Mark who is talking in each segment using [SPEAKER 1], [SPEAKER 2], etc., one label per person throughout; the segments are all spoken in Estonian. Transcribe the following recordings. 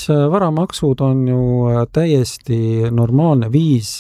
[SPEAKER 1] varamaksud on ju täiesti normaalne viis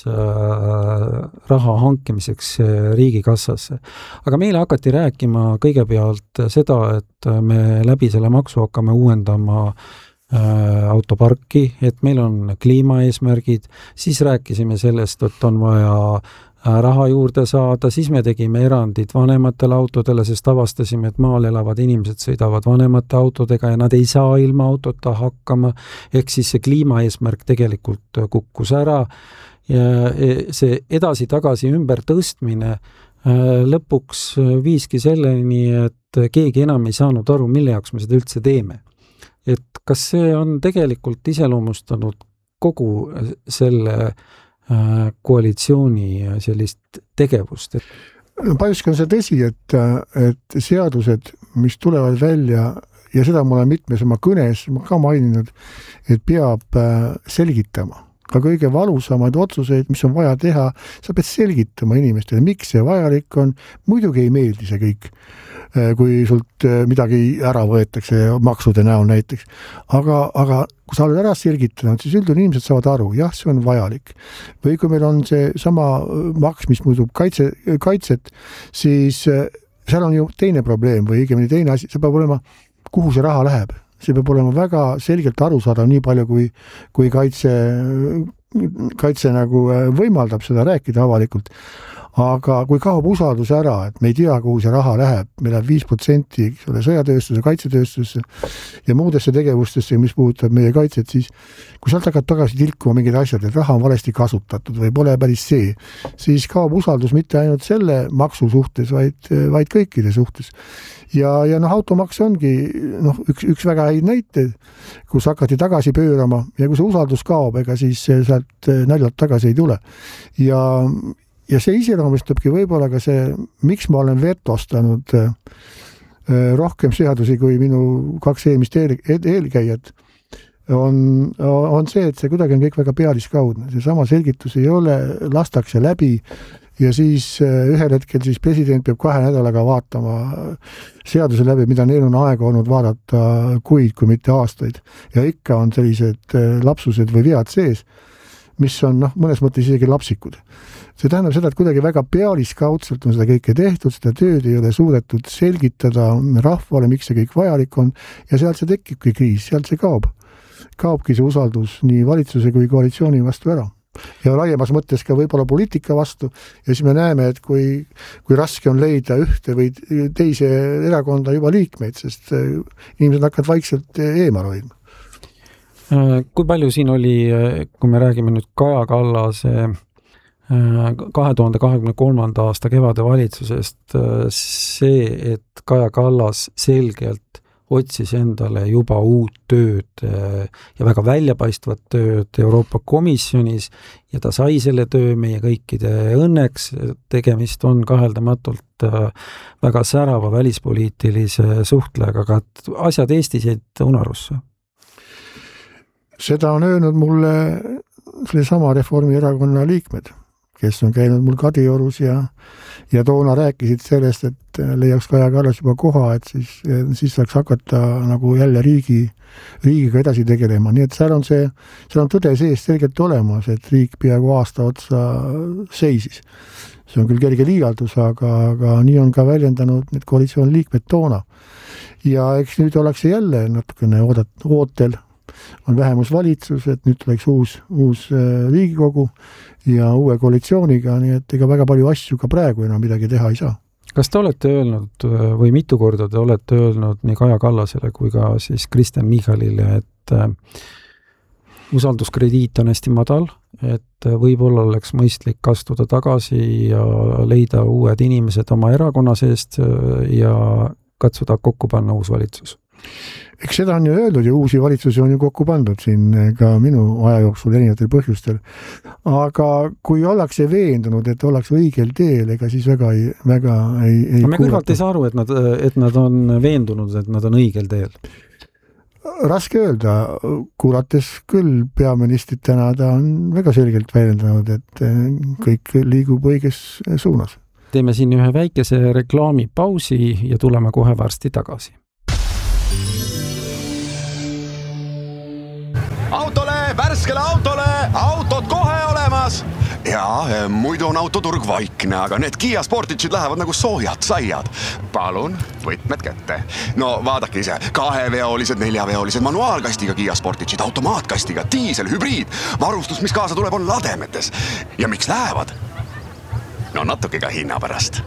[SPEAKER 1] raha hankimiseks riigikassasse. Aga meile hakati rääkima kõigepealt seda, et me läbi selle maksu hakkame uuendama autoparki, et meil on kliimaeesmärgid, siis rääkisime sellest, et on vaja raha juurde saada, siis me tegime erandid vanematele autodele, sest avastasime, et maal elavad inimesed sõidavad vanemate autodega ja nad ei saa ilma autota hakkama, ehk siis see kliimaeesmärk tegelikult kukkus ära ja see edasi-tagasi ümber tõstmine lõpuks viiski selleni, et keegi enam ei saanud aru, mille jaoks me seda üldse teeme. Et kas see on tegelikult iseloomustanud kogu selle koalitsiooni sellist tegevust?
[SPEAKER 2] Paljuski on see tõsi, et seadused, mis tulevad välja, ja seda ma olen mitmes oma kõnes ka maininud, et peab selgitama. Ka kõige valusamaid otsuseid, mis on vaja teha, sa pead selgitama inimestele, miks see vajalik on. Muidugi ei meeldi see kõik, kui sult midagi ära võetakse maksude näol näiteks. Aga kui sa oled ära selgitanud, siis üldjuhul inimesed saavad aru, jah, see on vajalik. Või kui meil on see sama maks, mis muutub kaitset, siis seal on ju teine probleem või õigemini teine asi, see peab olema, kuhu see raha läheb. See peab olema väga selgelt aru saada nii palju, kui kaitse nagu võimaldab seda rääkida avalikult. Aga kui kaob usaldus ära, et me ei tea, kuhu see raha läheb, meil läheb 5% sõjatööstuse, kaitsetööstusse ja muudesse tegevustesse, mis puudutab meie kaitset, siis kui sealt hakkab tagasi tilkuma mingid asjad, et raha on valesti kasutatud või pole päris see, siis kaob usaldus mitte ainult selle maksu suhtes, vaid kõikide suhtes. Ja automaks ongi üks väga häid näite, kus hakati tagasi pöörama ja kui see usaldus kaob, ega siis sealt naljalt tagasi ei tule. Ja see iseloomustabki võib-olla ka see, miks ma olen vetostanud rohkem seadusi kui minu 2 eelmist eelkäijat, on see, et see kuidagi on kõik väga pealiskaudne. See sama selgitus ei ole, lastakse läbi ja siis ühel hetkel siis president peab 2 nädalaga vaatama seaduse läbi, mida neil on aega olnud vaadata kuid, kui mitte aastaid. Ja ikka on sellised lapsused või vead sees, mis on mõnes mõttes isegi lapsikud. See tähendab seda, et kuidagi väga pealiskaudselt on seda kõike tehtud, seda tööd ei ole suudetud selgitada rahvale, miks see kõik vajalik on ja sealt see tekibki kriis, sealt see kaob. Kaobki see usaldus nii valitsuse kui koalitsiooni vastu ära. Ja laiemas mõttes ka võib-olla poliitika vastu ja siis me näeme, et kui raske on leida ühte või teise erakonda juba liikmeid, sest inimesed hakkavad vaikselt eemal hoidma.
[SPEAKER 1] Kui palju siin oli, kui me räägime nüüd Kaja Kallase 2023. aasta kevade valitsusest, see, et Kaja Kallas selgelt otsis endale juba uut tööd ja väga väljapaistvat tööd Euroopa Komisjonis ja ta sai selle töö meie kõikide õnneks. Tegemist on kaheldamatult väga särava välispoliitilise suhtlejaga, aga asjad Eestis jäid unarusse.
[SPEAKER 2] Seda on öelnud mulle selle sama Reformierakonna liikmed, kes on käinud mul Kadriorus ja toona rääkisid sellest, et leiaks Kaja Kallas juba koha, et siis saaks hakata nagu jälle riigiga edasi tegelema. Nii et seal on tõde sees selgelt olemas, et riik peaaegu aasta otsa seisis. See on küll kerge liialdus, aga nii on ka väljendanud need koalitsiooni liikmed toona. Ja eks nüüd oleks jälle natukene ootel, on vähemusvalitsus, et nüüd tuleks uus Riigikogu ja uue koalitsiooniga, nii et ega väga palju asju ka praegu enam midagi teha ei saa.
[SPEAKER 1] Kas te olete öelnud või mitu korda te olete öelnud nii Kaja Kallasele kui ka siis Kristen Michalile, et usalduskrediit on hästi madal, et võib-olla oleks mõistlik astuda tagasi ja leida uued inimesed oma erakonna seest ja katsuda kokku panna uus valitsus?
[SPEAKER 2] Eks seda on ju öeldud ja uusi valitsusi on ju kokku pandud siin ka minu aja jooksul erinevatel põhjustel. Aga kui ollakse veendunud, et ollakse õigel teel, ega siis väga ei
[SPEAKER 1] me kõrvalt ei saa aru, et nad on veendunud, et nad on õigel teel.
[SPEAKER 2] Raske öelda, kuulates küll peaministrit täna, ta on väga selgelt väljendanud, et kõik liigub õiges suunas.
[SPEAKER 1] Teeme siin ühe väikese reklaamipausi ja tuleme kohe varsti tagasi.
[SPEAKER 3] Autole, värskele autole, autod kohe olemas.
[SPEAKER 4] Ja, muidu on autoturg vaikne, aga need Kia Sportage'id lähevad nagu soojad saiad. Palun, võtmed kätte. No vaadake ise, 2-veolised, 4-veolised, manuaalkastiga Kia Sportage'id, automaatkastiga, diisel, hübriid. Varustus, mis kaasa tuleb, on lademetes. Ja miks lähevad? No natuke ka hinna pärast.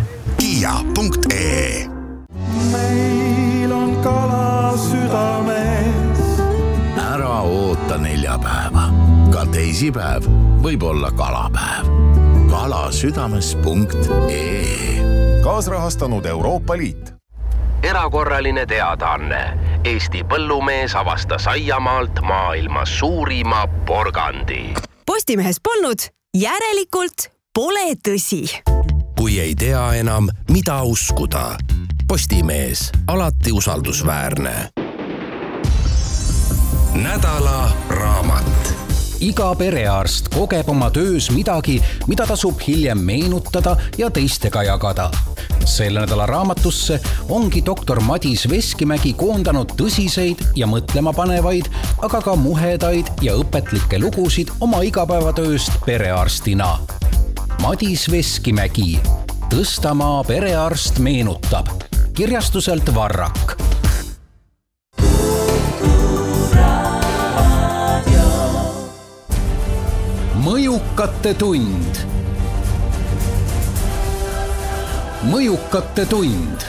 [SPEAKER 4] Kia.ee
[SPEAKER 5] Meil on kala südames.
[SPEAKER 6] Ära oota neljapäeva. Ka teisipäev võib olla kalapäev. Kalasüdames.ee
[SPEAKER 7] Kaasrahastanud Euroopa Liit.
[SPEAKER 8] Erakorraline teadaanne. Eesti põllumees avastas aiamaalt maailma suurima porgandi.
[SPEAKER 9] Postimehes polnud, järelikult pole tõsi.
[SPEAKER 10] Kui ei tea enam, mida uskuda. Postimees, alati usaldusväärne. Nädala raamat. Iga perearst kogeb oma töös midagi, mida tasub hiljem meenutada ja teistega jagada. Selle nädala raamatusse ongi doktor Madis Veskimägi koondanud tõsiseid ja mõtlema panevaid, aga ka muhedaid ja õpetlikke lugusid oma igapäevatööst perearstina. Madis Veskimägi. Tõstamaa perearst meenutab. Kirjastuselt Varrak. Mõjukate tund. Mõjukate tund.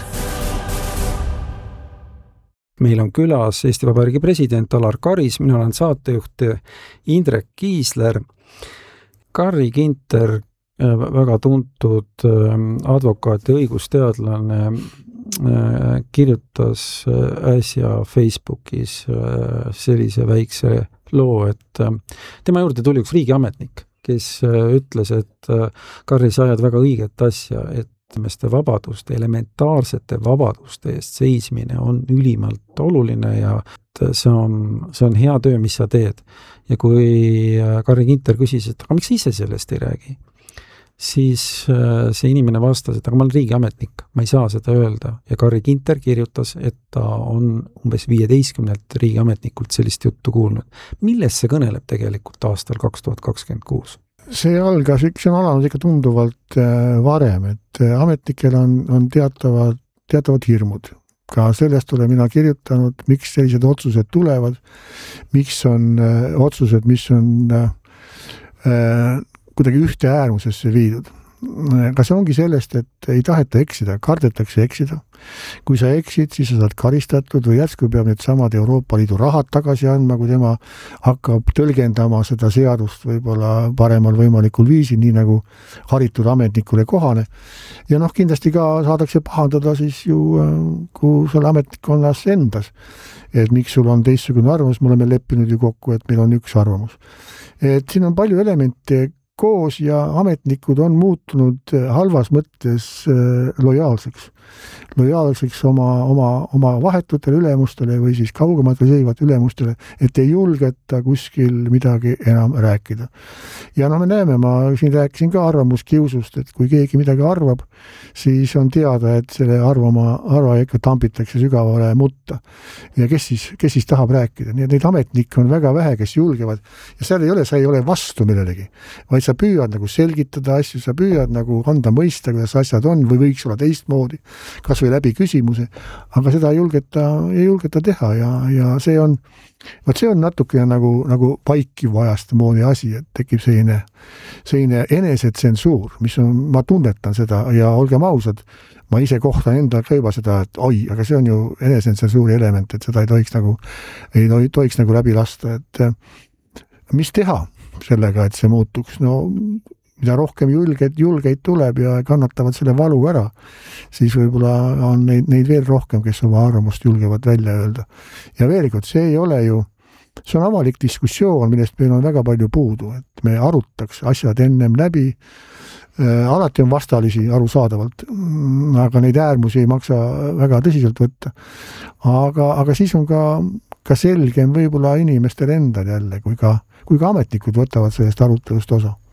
[SPEAKER 1] Meil on külas Eesti Vabariigi president Alar Karis, mina olen saatejuht Indrek Kiisler. Karri Ginter, väga tuntud advokaat ja õigusteadlane, kirjutas äsja Facebookis sellise väikse loo, et tema juurde tuli üks riigiametnik, kes ütles, et Karri, sa ajad väga õiget asja, et inimeste vabaduste, elementaarsete vabaduste eest seismine on ülimalt oluline ja see on hea töö, mis sa teed. Ja kui Karri Ginter küsis, et aga miks ise sellest ei räägi, siis see inimene vastas, et aga ma olen riigiametnik, ma ei saa seda öelda. Ja Karri Ginter kirjutas, et ta on umbes 15 riigiametnikult sellist juttu kuulnud. Millest see kõneleb tegelikult aastal 2026?
[SPEAKER 2] See on alanud ikka tunduvalt varem, et ametnikel on teatavad hirmud. Ka sellest olen mina kirjutanud, miks sellised otsused tulevad, miks on otsused, mis on kuidagi ühte äärmusesse viidud. Aga see ongi sellest, et ei taheta eksida, kardetakse eksida. Kui sa eksid, siis sa saad karistatud või järsku peab need samad Euroopa Liidu rahad tagasi andma, kui tema hakkab tõlgendama seda seadust võib-olla paremal võimalikul viisil, nii nagu haritud ametnikule kohane. Ja kindlasti ka saadakse pahandada siis ju kui selle ametnikkonnas endas. Et miks sul on teistsugune arvamus, me oleme leppinud ju kokku, et meil on üks arvamus. Et siin on palju elemente koos ja ametnikud on muutunud halvas mõttes lojaalseks oma vahetutele ülemustele või siis kaugematele seisvat ülemustele, et ei julgeta kuskil midagi enam rääkida. Ja me näeme, ma siin rääkisin ka arvamuskiusust, et kui keegi midagi arvab, siis on teada, et selle arva ikka tambitakse sügavale mutta. Ja kes siis tahab rääkida? Nii et neid ametnikke on väga vähe, kes julgevad. Ja seal sa ei ole vastu millelegi, vaid sa püüad nagu selgitada asju, sa püüad nagu anda mõista, kuidas asjad on või võiks olla teistmoodi, kas või läbi küsimuse, aga seda ei julgeta teha ja see on natuke nagu vaikiv ajastamoodi asi, et tekib selline enesetsensuur, mis ma tunnetan seda ja olgem ausad, ma ise kohtan enda ka juba seda, et aga see on ju enesetsensuuri element, et seda ei tohiks nagu läbi lasta, et mis teha sellega, et see muutuks? Mida rohkem julgeid tuleb ja kannatavad selle valu ära, siis võib-olla on neid veel rohkem, kes oma arvamust julgevad välja öelda. Ja veel kord, see on avalik diskussioon, millest meil on väga palju puudu, et me arutaks asjad ennem läbi. Alati on vastalisi arusaadavalt, aga neid äärmusi ei maksa väga tõsiselt võtta. Aga siis on ka selgem võib-olla inimestel endal jälle, kui ka ametnikud võtavad sellest arutelust osa.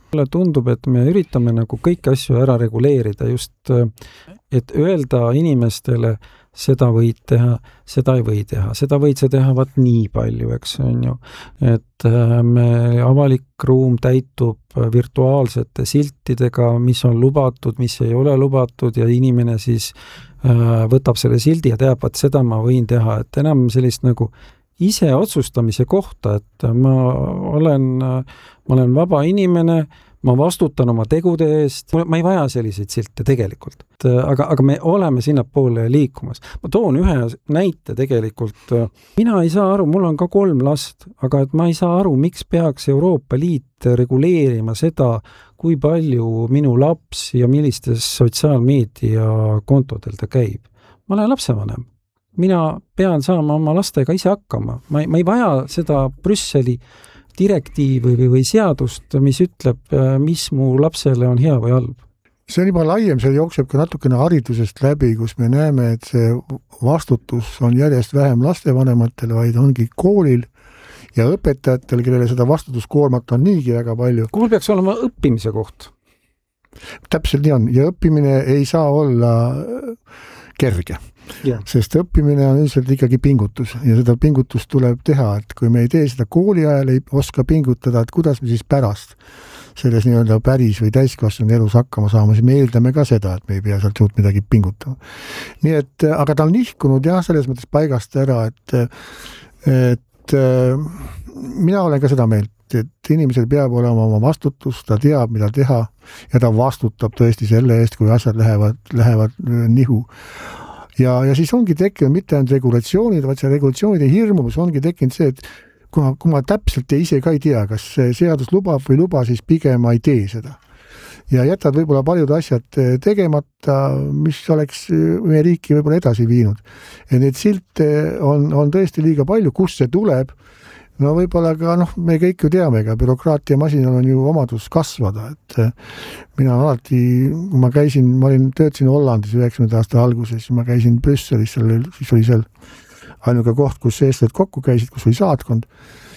[SPEAKER 1] Mulle tundub, et me üritame nagu kõiki asju ära reguleerida, just et öelda inimestele, seda võid teha, seda ei või teha, seda võid sa teha vaat nii palju, eks on ju. Et me avalik ruum täitub virtuaalsete siltidega, mis on lubatud, mis ei ole lubatud ja inimene siis võtab selle sildi ja teab, et seda ma võin teha, et enam sellist nagu ise otsustamise kohta, et ma olen vaba inimene, ma vastutan oma tegude eest, ma ei vaja selliseid silte tegelikult. Aga me oleme sinna poole liikumas. Ma toon ühe näite tegelikult. Mina ei saa aru, mul on ka 3 last, aga et ma ei saa aru, miks peaks Euroopa Liit reguleerima seda, kui palju minu laps ja millistes sotsiaalmeedia kontodel ta käib. Ma olen lapsevanem. Mina pean saama oma lastega ise hakkama. Ma ei vaja seda Brüsseli direktiivi või seadust, mis ütleb, mis mu lapsele on hea või halb.
[SPEAKER 2] See on juba laiem, see jookseb ka natukene haridusest läbi, kus me näeme, et see vastutus on järjest vähem lastevanematel, vaid ongi koolil ja õpetajatel, kellele seda vastutuskoormat on niigi väga palju.
[SPEAKER 1] Kool peaks olema õppimise koht.
[SPEAKER 2] Täpselt nii on. Ja õppimine ei saa olla kerge. Yeah. Sest õppimine on üldiselt ikkagi pingutus ja seda pingutust tuleb teha, et kui me ei tee seda kooli ajal, ei oska pingutada, et kuidas me siis pärast selles nii-öelda päris või täiskasvanud elus hakkama saama, siis me eeldame ka seda, et me ei pea sealt suurt midagi pingutama. Nii et, aga ta on nihkunud jah, selles mõttes paigast ära, et mina olen ka seda meelt, et inimesel peab olema oma vastutus, ta teab, mida teha ja ta vastutab tõesti selle eest, kui asjad lähevad nihu. Ja siis ongi tekkinud mitte ainult regulatsioonid, vaid see regulatsioonide hirmus ongi tekkinud see, et kui ma täpselt ise ka ei tea, kas see seadus lubab või luba, siis pigem ma ei tee seda. Ja jätad võib-olla paljud asjad tegemata, mis oleks meie riiki võib-olla edasi viinud. Ja need silte on tõesti liiga palju, kus see tuleb. No võib-olla ka, me kõik ju teame, ega bürokraatia masinal on ju omadus kasvada, et mina alati, kui ma töötasin Hollandis 90. aasta alguses, ma käisin Brüsselis, siis oli seal ainuke koht, kus eestlased kokku käisid, kus oli saatkond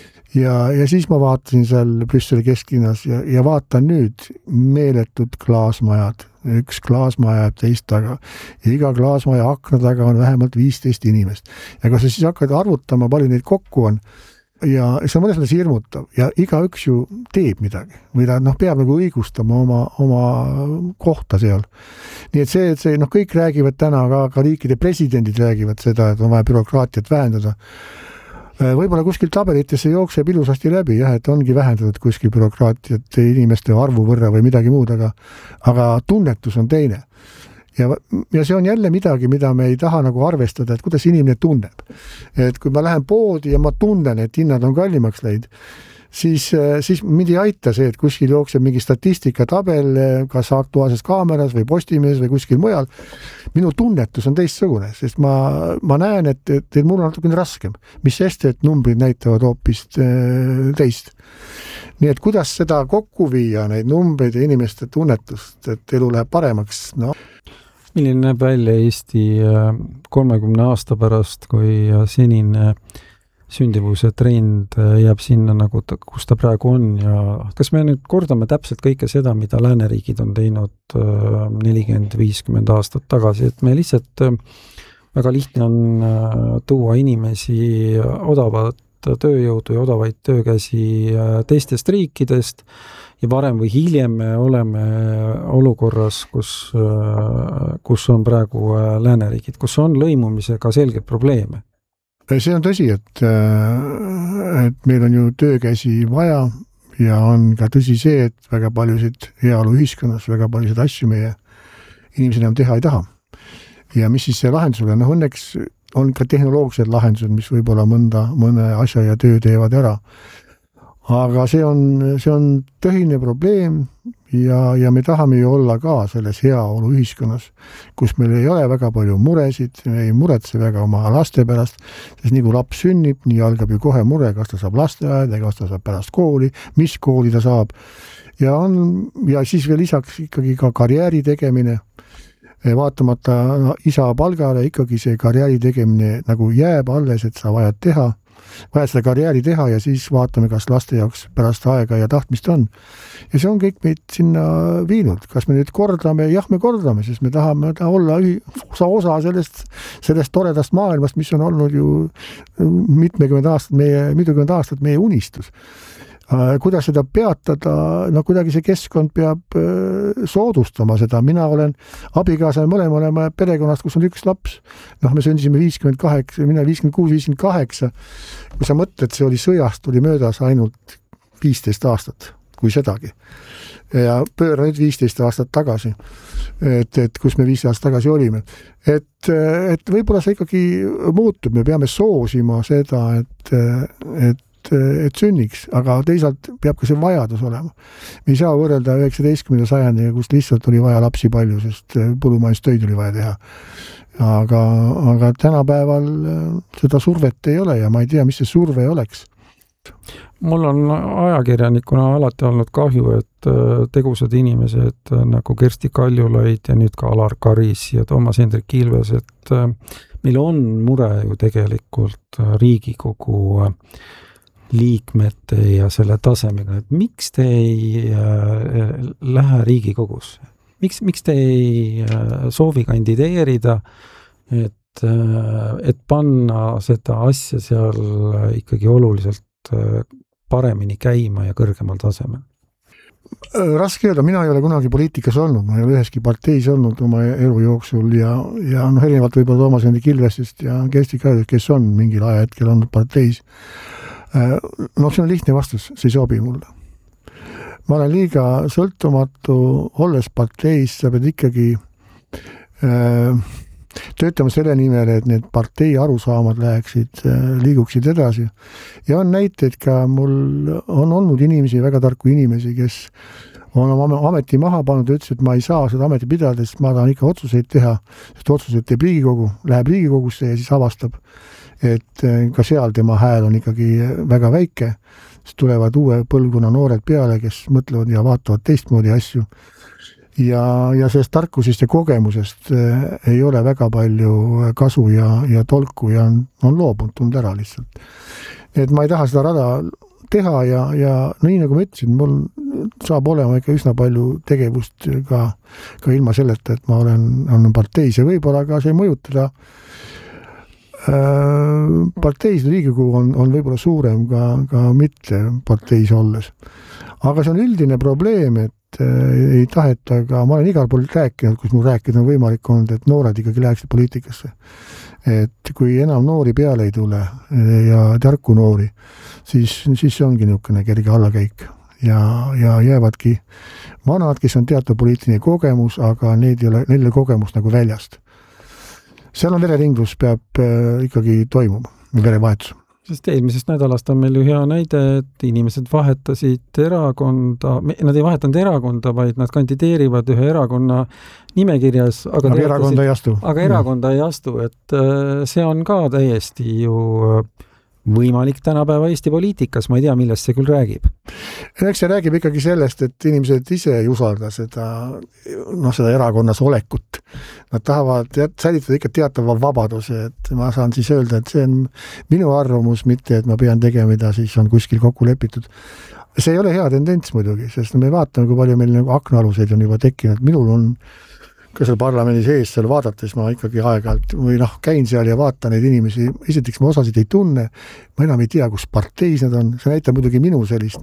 [SPEAKER 2] ja siis ma vaatasin seal Brüsseli kesklinnas ja vaatan nüüd meeletud klaasmajad, üks klaasmaja jääb teist taga ja iga klaasmaja akna taga on vähemalt 15 inimest ja kui sa siis hakkad arvutama, palju neid kokku on, ja see on mõnes mõttes hirmutav ja igaüks ju teeb midagi või ta peab nagu õigustama oma kohta seal. Nii et see kõik räägivad täna, ka riikide presidendid räägivad seda, et on vaja bürokraatiat vähendada. Võib-olla kuskil tabelitesse jookseb ilusasti läbi, jah, et ongi vähendatud kuskil bürokraatiat inimeste arvu võrra või midagi muud, aga tunnetus on teine. Ja see on jälle midagi, mida me ei taha nagu arvestada, et kuidas inimene tunneb. Et kui ma lähen poodi ja ma tunnen, et hinnad on kallimaks läinud, siis mind ei aita see, et kuskil jookseb mingi statistikatabel, kas aktuaalses kaameras või Postimehes või kuskil mujal. Minu tunnetus on teistsugune, sest ma näen, et mul on natukene raskem, mis sest, et numbrid näitavad hoopis teist. Nii et kuidas seda kokku viia, neid numbreid ja inimeste tunnetust, et elu läheb paremaks,
[SPEAKER 1] Milline näeb välja Eesti 30 aasta pärast, kui senine sündivuse trend jääb sinna, nagu kus ta praegu on ja kas me nüüd kordame täpselt kõike seda, mida lääneriigid on teinud 40-50 aastat tagasi, et me lihtsalt väga lihtne on tuua inimesi odavat tööjõudu ja odavaid töökäsi teistest riikidest ja varem või hiljem me oleme olukorras, kus on praegu lääneriigid, kus on lõimumisega selged probleeme.
[SPEAKER 2] See on tõsi, et meil on ju töökäsi vaja ja on ka tõsi see, et väga paljusid heaolu ühiskonnas, väga paljusid asju meie inimesed enam teha ei taha. Ja mis siis see lahendus on? Õnneks on ka tehnoloogilised lahendused, mis võib-olla mõne asja ja töö teevad ära. Aga see on tõhine probleem ja me tahame ju olla ka selles heaolu ühiskonnas, kus meil ei ole väga palju muresid, me ei muretse väga oma laste pärast, sest nii kui laps sünnib, nii algab ju kohe mure, kas ta saab lasteaeda, kas ta saab pärast kooli, mis kooli ta saab. Ja siis veel lisaks ikkagi ka karjääri tegemine. Vaatamata isa palgale ikkagi see karjääri tegemine nagu jääb alles, et sa vajad teha. vaja seda karjääri teha ja siis vaatame, kas laste jaoks pärast aega ja tahtmist on. Ja see on kõik meid sinna viinud. Kas me nüüd kordame? Jah, me kordame, sest me tahame olla osa sellest toredast maailmast, mis on olnud ju mitukümmend aastat meie unistus. Kuidas seda peatada? No kuidagi see keskkond peab soodustama seda. Mina olen abikaasa ja mõlema oleme perekonnast, kus on üks laps. Me sündisime 58, mina 56, 58. Kui sa mõtled, see oli sõjast, tuli möödas ainult 15 aastat, kui sedagi. Ja pööra nüüd 15 aastat tagasi, et kus me 15 aastat tagasi olime. Et võib-olla see ikkagi muutub, me peame soosima seda, et sünniks, aga teisalt peab ka see vajadus olema. Me ei saa võrrelda 19. sajandiga, kus lihtsalt oli vaja lapsi palju, sest põllumajandustöid oli vaja teha. Aga tänapäeval seda survet ei ole ja ma ei tea, mis see surve oleks.
[SPEAKER 1] Mul on ajakirjanikuna alati olnud kahju, et tegusad inimesed nagu Kersti Kaljulaid ja nüüd ka Alar Karis ja Toomas Hendrik Ilves, et meil on mure ju tegelikult Riigikogu liikmete ja selle tasemega, et miks te ei lähe Riigikogusse? Miks te ei soovi kandideerida, et panna seda asja seal ikkagi oluliselt paremini käima ja kõrgemal tasemel?
[SPEAKER 2] Raske öelda, mina ei ole kunagi poliitikas olnud, ma ei ole üheski parteis olnud oma elu jooksul ja erinevalt võib-olla Toomas Hendrik Ilvesest ja Kersti Kaljulaid, kes on mingil ajahetkel olnud parteis. See on lihtne vastus, see ei sobi mulle. Ma olen liiga sõltumatu, olles parteis, sa pead ikkagi töötama selle nimel, et need partei arusaamad liiguksid edasi. Ja on näiteid ka, mul on olnud inimesi, väga tarku inimesi, kes on oma ameti maha pannud ja ütles, et ma ei saa seda ameti pidada, sest ma tahan ikka otsuseid teha, sest otsuseid teeb Riigikogu, läheb Riigikogusse ja siis avastab, et ka seal tema hääl on ikkagi väga väike, siis tulevad uue põlvkonna noored peale, kes mõtlevad ja vaatavad teistmoodi asju. Ja sellest tarkusest ja kogemusest ei ole väga palju kasu ja tolku ja on loobunud ära lihtsalt. Et ma ei taha seda rada teha ja nii nagu ma ütlesin, mul saab olema ikka üsna palju tegevust ka ilma selleta, et ma olen parteis ja võib-olla ka see mõjutada parteis Riigikogu on võib-olla suurem ka mitte parteis olles. Aga see on üldine probleem, et ei taheta ka, ma olen igal pool rääkinud, kus mul rääkida on võimalik olnud, et noored ikkagi läheksid poliitikasse. Et kui enam noori peale ei tule ja tarku noori, siis see ongi niisugune kerge allakäik ja jäävadki vanad, kes on teatud poliitiline kogemus, aga neil kogemus nagu väljast. Seal on vereringlus peab ikkagi toimuma, verevahetus.
[SPEAKER 1] Sest eelmisest nädalast on meil ju hea näide, et inimesed vahetasid erakonda, nad ei vahetanud erakonda, vaid nad kandideerivad ühe erakonna nimekirjas, aga
[SPEAKER 2] erakonda ei astu.
[SPEAKER 1] Aga erakonda ei astu, et see on ka täiesti ju võimalik tänapäeva Eesti poliitikas, ma ei tea, millest see küll räägib.
[SPEAKER 2] Eks see räägib ikkagi sellest, et inimesed ise ei usalda seda erakonnas olekut. Nad tahavad säilitada ikka teatava vabaduse, et ma saan siis öelda, et see on minu arvamus, mitte et ma pean tegema, mida siis on kuskil kokku lepitud. See ei ole hea tendents muidugi, sest me vaatame, kui palju meil aknaaluseid on juba tekkinud. Minul on ka seal parlamendi sees seal vaadates ma ikkagi aeg-ajalt või käin seal ja vaatan neid inimesi, esiteks ma osasid ei tunne, ma enam ei tea, kus parteis nad on, see näitab muidugi minu sellist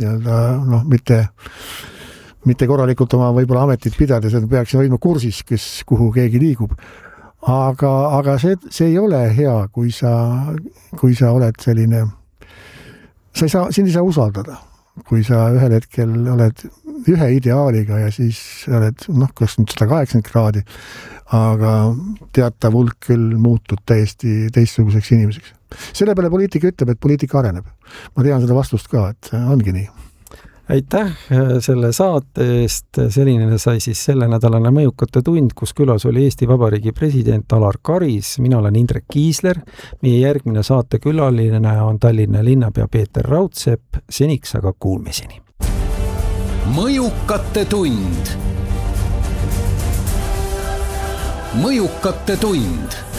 [SPEAKER 2] mitte korralikult oma võib-olla ametit pidades, et peaks hoidma kursis, kuhu keegi liigub. Aga see ei ole hea, kui sa oled selline, sind ei saa usaldada, kui sa ühel hetkel oled ühe ideaaliga ja siis oled, kas nüüd 180 kraadi, aga teatav hulk küll muutud täiesti teistsuguseks inimeseks. Selle peale poliitika ütleb, et poliitika areneb. Ma tean seda vastust ka, et ongi nii.
[SPEAKER 1] Aitäh selle saate eest, selline sai siis selle nädalane Mõjukate tund, kus külas oli Eesti Vabariigi president Alar Karis, mina olen Indrek Kiisler, meie järgmine saate külaline on Tallinna linnapea Peeter Raudsepp, seniks aga kuulmiseni.
[SPEAKER 10] Mõjukate tund. Mõjukate tund